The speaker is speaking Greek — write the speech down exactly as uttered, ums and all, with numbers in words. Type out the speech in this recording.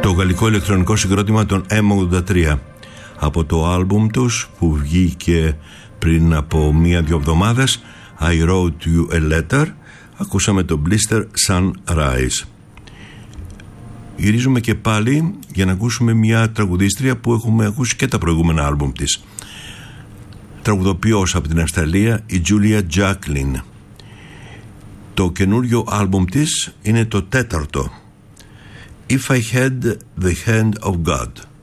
Το γαλλικό ηλεκτρονικό συγκρότημα των εμ ογδόντα τρία. Από το άλμπουμ τους που βγήκε πριν από μία-δυο εβδομάδες, I Wrote You a Letter, ακούσαμε το Blister Sunrise. Γυρίζουμε και πάλι για να ακούσουμε μια τραγουδίστρια που έχουμε ακούσει και τα προηγούμενα άλμπουμ της. Τραγουδοποιός από την Αυστραλία, η Julia Jacklin. Το καινούριο άλμπουμ της είναι το τέταρτο, If I Had the Hand of God.